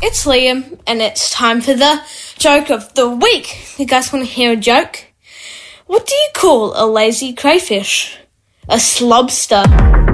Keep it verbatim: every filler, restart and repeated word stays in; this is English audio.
it's Liam, and it's time for the joke of the week. You guys want to hear a joke? What do you call a lazy crayfish? A slobster.